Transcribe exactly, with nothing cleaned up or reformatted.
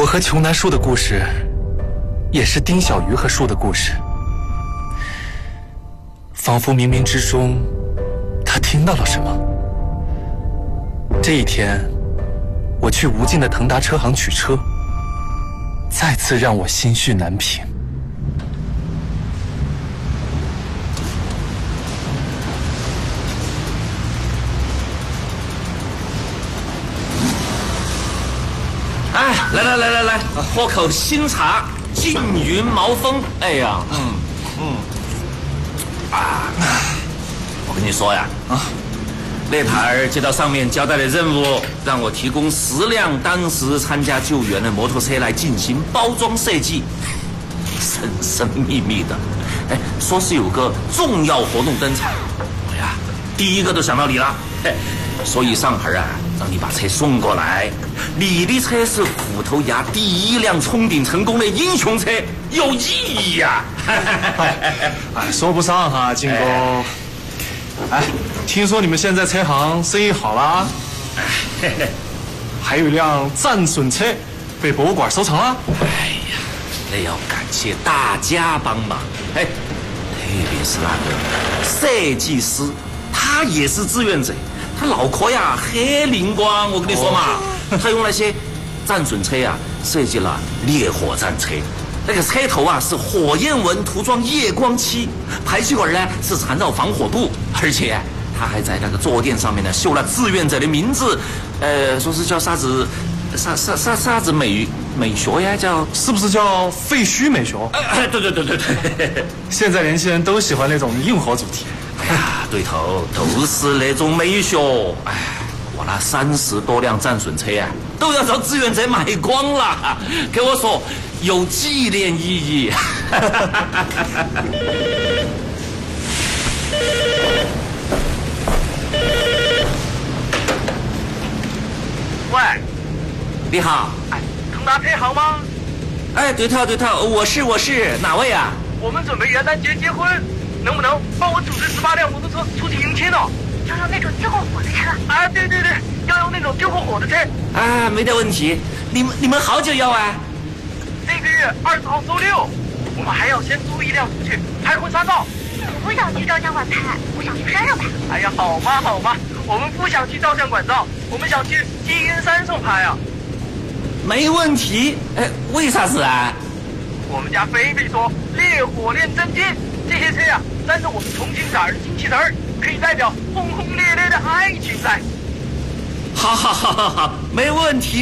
我和穷南树的故事，也是丁小鱼和树的故事。仿佛冥冥之中，他听到了什么。这一天，我去无尽的腾达车行取车，再次让我心绪难平。 哎，来来来来来，喝口新茶，缙云毛峰。哎呀，嗯嗯，啊，我跟你说呀，啊，那台儿接到上面交代的任务，让我提供十辆当时参加救援的摩托车来进行包装设计，神神秘秘的，哎，说是有个重要活动登场，哎呀，第一个都想到你了，嘿，所以上牌啊，让你把车送过来。你的车是虎头崖第一辆冲顶成功的英雄车，有意义呀、啊！ 哎，说不上哈，金哥。哎，听说你们现在车行生意好啦？还有一辆战损车被博物馆收藏了。 哎呀，那要感谢大家帮忙。哎，特别是那个设计师，他也是志愿者。他脑壳呀很灵光，我跟你说嘛，哦、他用那些战损车啊设计了烈火战车，那个车头啊是火焰纹涂装夜光漆，排气管呢是缠绕防火布，而且他还在那个坐垫上面呢绣了志愿者的名字，呃，说是叫啥子啥啥啥啥子美美学呀，叫是不是叫废墟美学？ 哎，对对对对对， 现在年轻人都喜欢那种硬核主题。 哎呀，对头，都是那种美学。哎，我那三十多辆战损车啊，都要找志愿者买光了。给我说，有纪念意义。 喂， 你好。 哎，腾达车行吗？ 哎，对头对头，我是我是，哪位啊？ 我们准备元旦节结婚。能不能帮我组织十八辆摩托车出去迎亲呢？ 要用那种救火火的车啊！对对对，要用那种救火火的车啊！没得问题。你们你们好久要啊？ 这个月二十号周六，我们还要先租一辆出去拍婚纱照。 我不想去照相馆拍，我想去山上拍。 哎呀，好嘛好嘛，我们不想去照相馆照，我们想去金云山上拍啊。 没问题。哎，为啥子啊？ 我们家菲菲说烈火炼真金。这些车呀、啊，沾着我们重庆色儿的金旗词，可以代表轰轰烈烈的爱情在。 好好好好好，没问题。